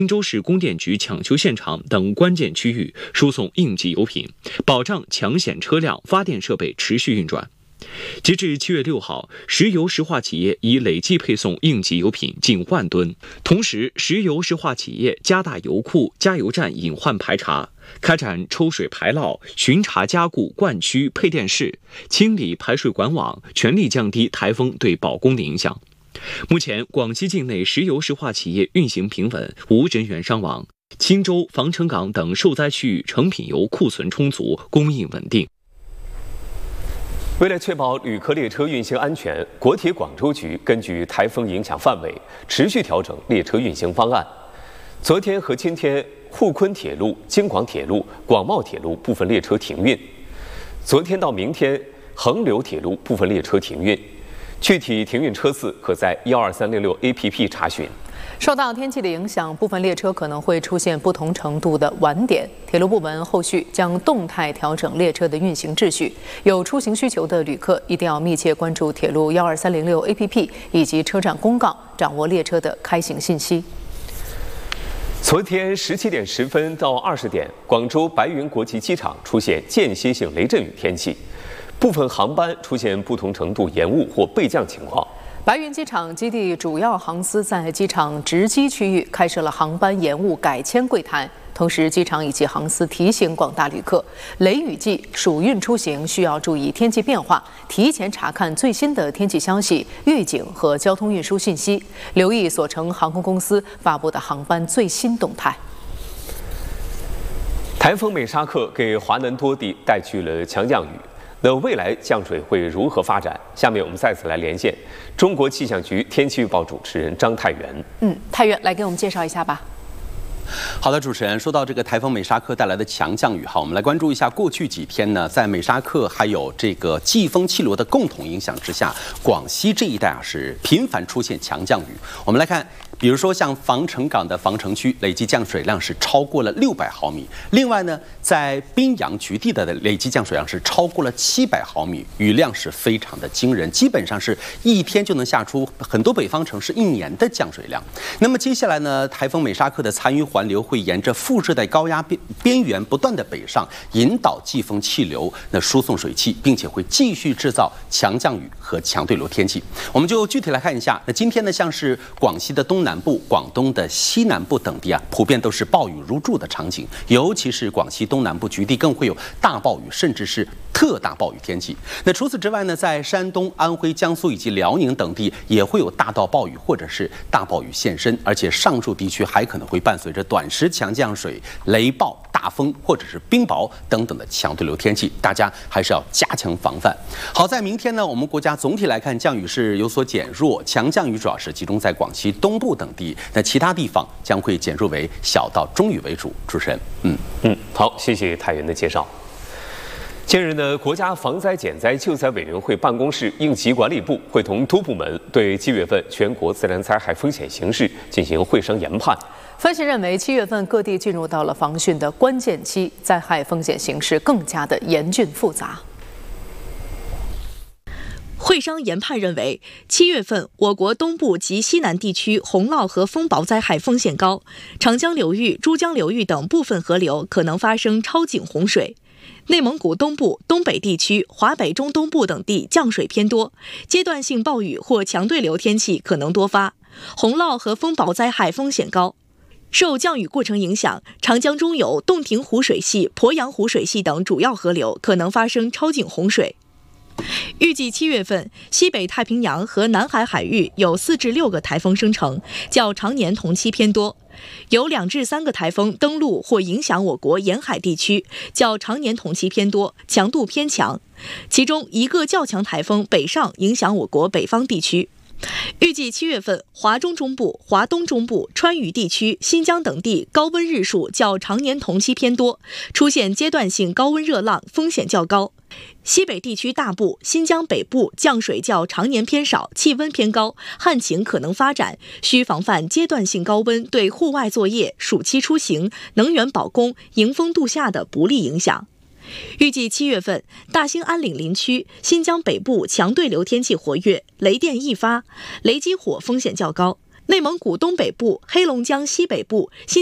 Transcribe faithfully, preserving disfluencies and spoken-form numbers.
荆州市供电局抢修现场等关键区域输送应急油品，保障抢险车辆、发电设备持续运转。截至七月六号，石油石化企业已累计配送应急油品近万吨。同时，石油石化企业加大油库、加油站隐患排查，开展抽水排涝、巡查加固灌区、配电室，清理排水管网，全力降低台风对保供的影响。目前，广西境内石油石化企业运行平稳，无人员伤亡。钦州、防城港等受灾区域成品油库存充足，供应稳定。 为了确保旅客列车运行安全，国铁广州局根据台风影响范围，持续调整列车运行方案。昨天和今天，沪昆铁路、京广铁路、广茂铁路部分列车停运；昨天到明天，横流铁路部分列车停运。具体停运车次可在一二三零六 A P P 查询。 受到天气的影响，部分列车可能会出现不同程度的晚点。铁路部门后续将动态调整列车的运行秩序。有出行需求的旅客一定要密切关注铁路一二三零六 A P P 以及车站公告，掌握列车的开行信息。 昨天十七点十分到二十点，广州白云国际机场出现间歇性雷阵雨天气，部分航班出现不同程度延误或备降情况。 白云机场基地主要航司在机场值机区域开设了航班延误改签柜台，同时机场以及航司提醒广大旅客，雷雨季暑运出行需要注意天气变化，提前查看最新的天气消息、预警和交通运输信息，留意所乘航空公司发布的航班最新动态。 台风美沙克给华南多地带去了强降雨。那未来降水会如何发展？下面我们再次来连线中国气象局天气预报主持人张太原。 嗯，太原来给我们介绍一下吧。 好的，主持人，说到这个台风美沙克带来的强降雨，好，我们来关注一下过去几天呢，在美沙克还有这个季风气流的共同影响之下，广西这一带啊是频繁出现强降雨。我们来看，比如说像防城港的防城区累计降水量是超过了六百毫米，另外呢，在宾阳局地的累计降水量是超过了七百毫米，雨量是非常的惊人，基本上是一天就能下出很多北方城市一年的降水量。那么接下来呢，台风美沙克的残余环流会沿着副热带高压边边缘不断的北上，引导季风气流那输送水汽，并且会继续制造强降雨和强对流天气。我们就具体来看一下，那今天呢，像是广西的东南部、广东的西南部等地啊，普遍都是暴雨如注的场景，尤其是广西东南部局地更会有大暴雨，甚至是特大暴雨天气。那除此之外呢，在山东、安徽、江苏以及辽宁等地也会有大到暴雨或者是大暴雨现身，而且上述地区还可能会伴随着短时强降水、雷暴、大风或者是冰雹等等的强对流天气，大家还是要加强防范。好在明天呢，我们国家总体来看降雨是有所减弱，强降雨主要是集中在广西东部等地，那其他地方将会减弱为小到中雨为主。主持人，嗯嗯，好，谢谢太原的介绍。近日呢，国家防灾减灾救灾委员会办公室应急管理部会同多部门对七月份全国自然灾害风险形势进行会商研判。 分析认为，七月份各地进入到了防汛的关键期，灾害风险形势更加的严峻复杂。 会商研判认为，七月份我国东部及西南地区洪涝和风雹灾害风险高，长江流域、珠江流域等部分河流可能发生超警洪水。内蒙古东部、东北地区、华北中东部等地降水偏多，阶段性暴雨或强对流天气可能多发，洪涝和风雹灾害风险高。受降雨过程影响，长江中游、洞庭湖水系、鄱阳湖水系等主要河流可能发生超警洪水。预计七月份，西北太平洋和南海海域有四至六个台风生成，较常年同期偏多；有两至三个台风登陆或影响我国沿海地区，较常年同期偏多，强度偏强。其中一个较强台风北上，影响我国北方地区。预计七月份，华中中部、华东中部、川渝地区、新疆等地高温日数较常年同期偏多，出现阶段性高温热浪，风险较高。西北地区大部、新疆北部降水较常年偏少，气温偏高，旱情可能发展，需防范阶段性高温对户外作业、暑期出行、能源保供、迎风度夏的不利影响。预计七月份，大兴安岭林区、新疆北部强对流天气活跃，雷电易发，雷击火风险较高。 内蒙古东北部、黑龙江西北部、新